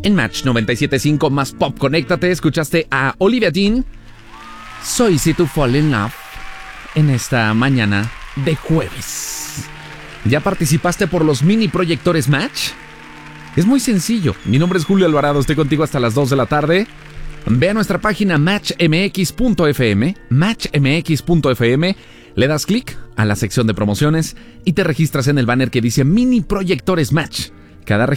En Match 97.5 más pop. Conéctate, escuchaste a Olivia Dean. Soy Si To Fall In Love en esta mañana de jueves. ¿Ya participaste por los mini proyectores Match? Es muy sencillo. Mi nombre es Julio Alvarado, estoy contigo hasta las 2 de la tarde. Ve a nuestra página matchmx.fm, le das clic a la sección de promociones y te registras en el banner que dice Mini Proyectores Match. Cada